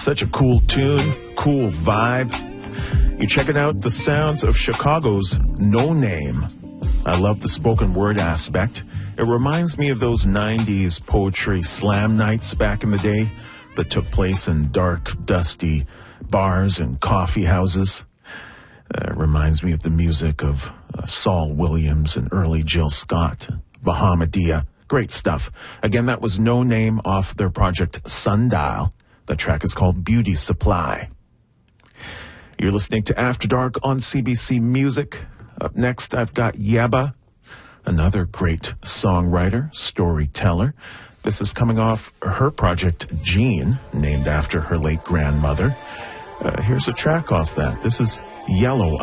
Such a cool tune, cool vibe. You're checking out the sounds of Chicago's No Name. I love the spoken word aspect. It reminds me of those 90s poetry slam nights back in the day that took place in dark, dusty bars and coffee houses. It reminds me of the music of Saul Williams and early Jill Scott, Bahamadia. Great stuff. Again, that was No Name off their project Sundial. The track is called Beauty Supply. You're listening to After Dark on CBC Music. Up next, I've got Yebba, another great songwriter, storyteller. This is coming off her project Jean, named after her late grandmother. Here's a track off that. This is Yellow